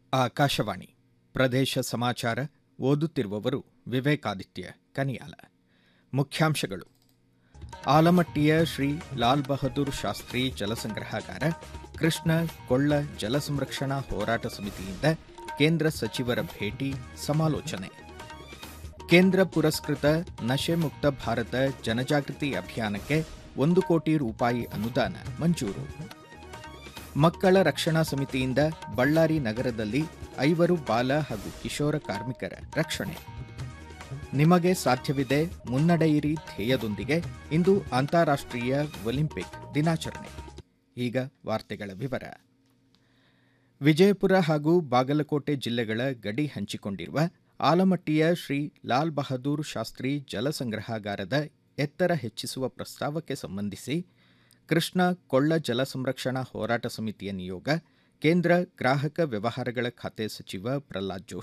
ಆಕಾಶವಾಣಿ ಪ್ರದೇಶ ಸಮಾಚಾರ ಓದುತ್ತಿರುವವರು ವಿವೇಕಾದಿತ್ಯ ಕನಿಯಾಲ. ಮುಖ್ಯಾಂಶಗಳು: ಆಲಮಟ್ಟಿಯ ಶ್ರೀ ಲಾಲ್ ಬಹದ್ದೂರ್ ಶಾಸ್ತ್ರಿ ಜಲಸಂಗ್ರಹಾಗಾರ, ಕೃಷ್ಣ ಕೊಳ್ಳ ಜಲ ಸಂರಕ್ಷಣಾ ಹೋರಾಟ ಸಮಿತಿಯಿಂದ ಕೇಂದ್ರ ಸಚಿವರ ಭೇಟಿ, ಸಮಾಲೋಚನೆ. ಕೇಂದ್ರ ಪುರಸ್ಕೃತ ನಶೆ ಮುಕ್ತ ಭಾರತ ಜನಜಾಗೃತಿ ಅಭಿಯಾನಕ್ಕೆ 1 ಕೋಟಿ ರೂಪಾಯಿ ಅನುದಾನ ಮಂಜೂರು. ಮಕ್ಕಳ ರಕ್ಷಣಾ ಸಮಿತಿಯಿಂದ ಬಳ್ಳಾರಿ ನಗರದಲ್ಲಿ 5 ಬಾಲ ಹಾಗೂ ಕಿಶೋರ ಕಾರ್ಮಿಕರ ರಕ್ಷಣೆ. ನಿಮಗೆ ಸಾಧ್ಯವಿದೆ, ಮುನ್ನಡೆಯಿರಿ ಧ್ಯೇಯದೊಂದಿಗೆ ಇಂದು ಅಂತಾರಾಷ್ಟ್ರೀಯ ಒಲಿಂಪಿಕ್ ದಿನಾಚರಣೆ. ಈಗ ವಾರ್ತೆಗಳ ವಿವರ. ವಿಜಯಪುರ ಹಾಗೂ ಬಾಗಲಕೋಟೆ ಜಿಲ್ಲೆಗಳ ಗಡಿ ಹಂಚಿಕೊಂಡಿರುವ ಆಲಮಟ್ಟಿಯ ಶ್ರೀ ಲಾಲ್ ಬಹದ್ದೂರ್ ಶಾಸ್ತ್ರಿ ಜಲಸಂಗ್ರಹಾಗಾರದ ಎತ್ತರ ಹೆಚ್ಚಿಸುವ ಪ್ರಸ್ತಾವಕ್ಕೆ ಸಂಬಂಧಿಸಿ ಕೃಷ್ಣ ಕೊಳ್ಳ ಜಲ ಸಂರಕ್ಷಣಾ ಹೋರಾಟ ಸಮಿತಿಯ ನಿಯೋಗ ಕೇಂದ್ರ ಗ್ರಾಹಕ ವ್ಯವಹಾರಗಳ ಖಾತೆ ಸಚಿವ ಪ್ರಹ್ಲಾದ್ ಜೋಶಿ